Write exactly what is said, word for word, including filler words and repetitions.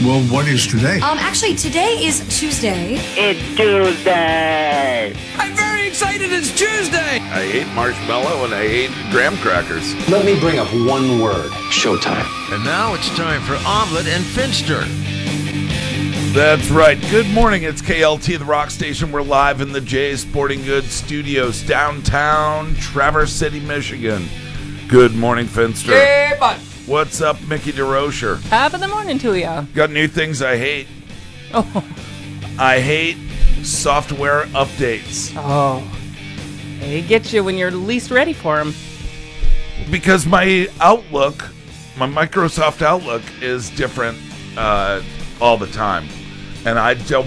Well, what is today? Um, actually, today is Tuesday. It's Tuesday. I'm very excited. It's Tuesday. I hate marshmallow and I hate graham crackers. Let me bring up one word. Showtime. And now it's time for Omelet and Finster. That's right. Good morning. It's K L T, the rock station. We're live in the Jay's Sporting Goods Studios, downtown Traverse City, Michigan. Good morning, Finster. Hey, bud. What's up, Mickey DeRocher? Top of the morning to you. Got new things I hate. Oh. I hate software updates. Oh. They get you when you're least ready for them. Because my Outlook, my Microsoft Outlook is different uh, all the time. And I don't